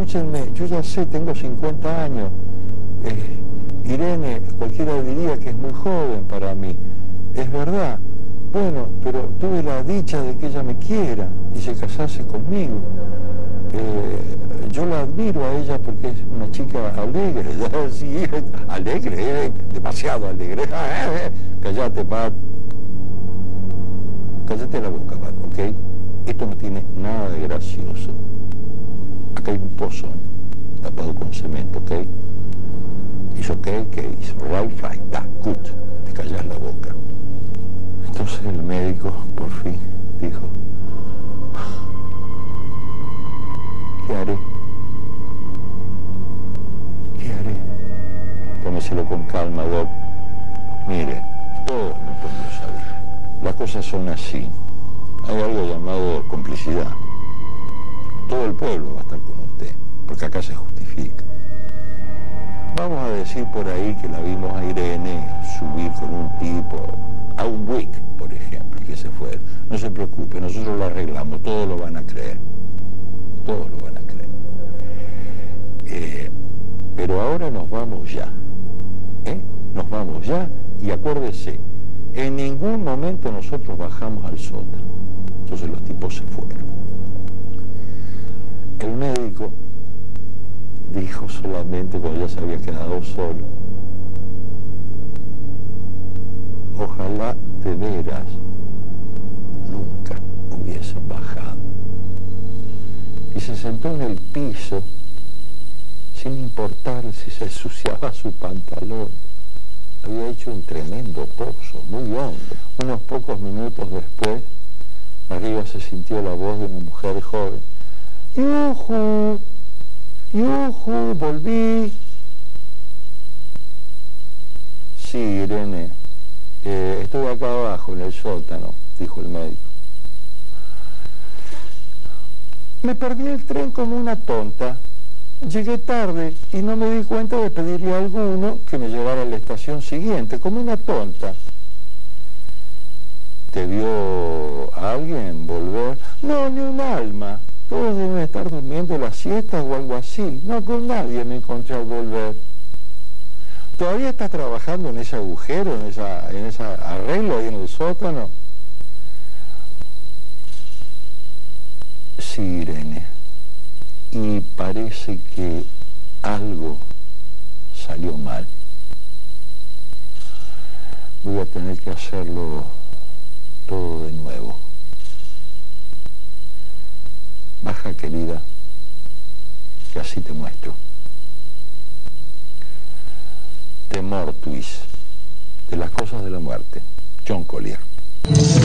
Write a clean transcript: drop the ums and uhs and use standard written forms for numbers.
escúchenme, yo ya sé, tengo 50 años. Irene, cualquiera diría que es muy joven para mí. Es verdad. Bueno, pero tuve la dicha de que ella me quiera y se casase conmigo. Yo la admiro a ella porque es una chica alegre, sí, alegre, demasiado alegre. Cállate, Pat. Cállate la boca, Pat, ¿ok? Esto no tiene nada de gracioso. Acá hay un pozo, tapado con cemento, ¿ok? It's okay, it's right like that, good. Te callas la boca. Entonces el médico, por fin, dijo, ¿qué haré? ¿Qué haré? Tómeselo con calma, Doc. Mire, todos me podemos saber. Las cosas son así. Hay algo llamado complicidad. Todo el pueblo va a estar con usted, porque acá se justifica. Vamos a decir por ahí que la vimos a Irene subir con un tipo a un WIC, por ejemplo, y que se fue. No se preocupe, nosotros lo arreglamos, todos lo van a creer. Todos lo van a creer. Pero ahora nos vamos ya. Nos vamos ya y acuérdese, en ningún momento nosotros bajamos al sótano. Entonces los tipos se fueron. El médico dijo solamente cuando ya se había quedado solo, ojalá de veras nunca hubiesen bajado. Y se sentó en el piso sin importar si se ensuciaba su pantalón. Había hecho un tremendo pozo, muy hondo. Unos pocos minutos después, arriba se sintió la voz de una mujer joven. ¡Yujú! ¡Yujú! ¡Volví! Sí, Irene, estoy acá abajo en el sótano, dijo el médico. Me perdí el tren como una tonta. Llegué tarde y no me di cuenta de pedirle a alguno que me llevara a la estación siguiente, como una tonta. ¿Te vio alguien volver? No, ni un alma. Todos deben estar durmiendo la siesta o algo así. No, con nadie me encontré al volver. ¿Todavía estás trabajando en ese agujero, en ese arreglo ahí en el sótano? Sí, Irene. Y parece que algo salió mal. Voy a tener que hacerlo todo de nuevo. Baja, querida, que así te muestro. The Mortuis, de las cosas de la muerte. John Collier.